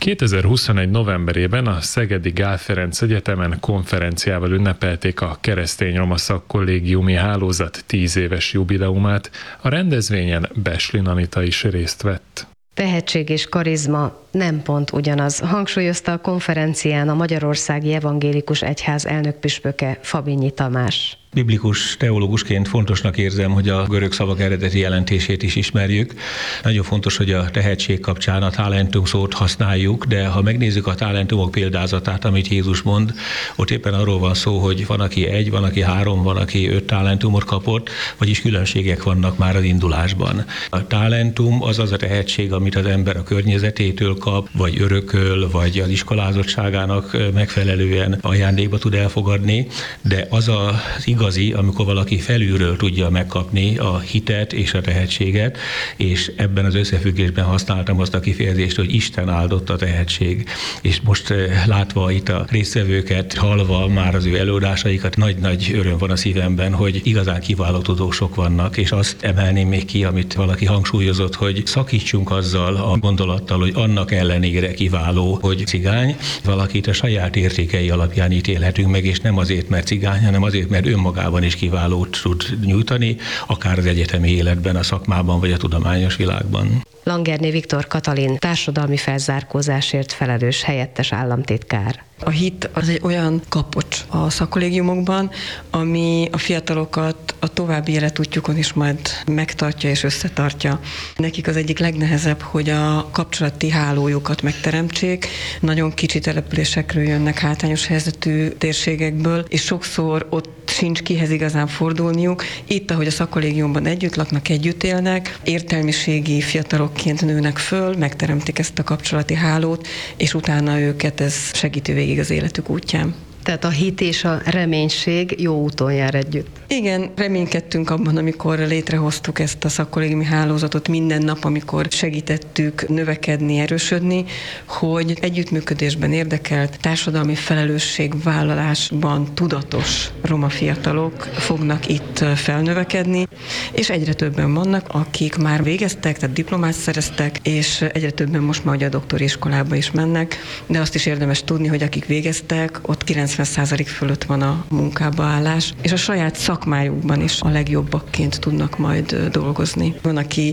2021. novemberében a Szegedi Gál Ferenc Egyetemen konferenciával ünnepelték a Keresztény Roma Szakkollégiumi Hálózat 10 éves jubileumát. A rendezvényen Beslin Anita is részt vett. Tehetség és karizma nem pont ugyanaz, hangsúlyozta a konferencián a Magyarországi Evangélikus Egyház elnökpüspöke, Fabinyi Tamás. Biblikus teológusként fontosnak érzem, hogy a görög szavak eredeti jelentését is ismerjük. Nagyon fontos, hogy a tehetség kapcsán a talentum szót használjuk, de ha megnézzük a talentumok példázatát, amit Jézus mond, ott éppen arról van szó, hogy van, aki 1, van, aki 3, van, aki 5 talentumot kapott, vagyis különbségek vannak már az indulásban. A talentum az a tehetség, amit az ember a környezetétől kap, vagy örököl, vagy az iskolázottságának megfelelően ajándékba tud elfogadni, de az az igazi, amikor valaki felülről tudja megkapni a hitet és a tehetséget, és ebben az összefüggésben használtam azt a kifejezést, hogy Isten áldott a tehetség. És most látva itt a résztvevőket, hallva már az ő előadásaikat, nagy-nagy öröm van a szívemben, hogy igazán kiváló tudósok vannak, és azt emelném még ki, amit valaki hangsúlyozott, hogy szakítsunk azzal a gondolattal, hogy annak ellenére kiváló, hogy cigány, valakit a saját értékei alapján ítélhetünk meg, és nem azért, mert cigány, hanem azért, mert önmagában is kiválót tud nyújtani, akár az egyetemi életben, a szakmában, vagy a tudományos világban. Langerné Viktor Katalin, társadalmi felzárkózásért felelős helyettes államtitkár. A hit az egy olyan kapocs a szakkollégiumokban, ami a fiatalokat a további életútjukon is majd megtartja és összetartja. Nekik az egyik legnehezebb, hogy a kapcsolati hálójukat megteremtsék. Nagyon kicsi településekről jönnek, hátrányos helyzetű térségekből, és sokszor ott sincs kihez igazán fordulniuk. Itt, ahogy a szakkollégiumban együtt laknak, együtt élnek, értelmiségi fiatalokként nőnek föl, megteremtik ezt a kapcsolati hálót, és utána őket ez segíti végig az életük útján. Tehát a hit és a reménység jó úton jár együtt. Igen, reménykedtünk abban, amikor létrehoztuk ezt a szakkollégiumi hálózatot minden nap, amikor segítettük növekedni, erősödni, hogy együttműködésben érdekelt, társadalmi felelősségvállalásban tudatos roma fiatalok fognak itt felnövekedni, és egyre többen vannak, akik már végeztek, tehát diplomát szereztek, és egyre többen most már a doktori iskolába is mennek, de azt is érdemes tudni, hogy akik végeztek, ott 90% fölött van a munkába állás, és a saját szakmájukban is a legjobbakként tudnak majd dolgozni. Van, aki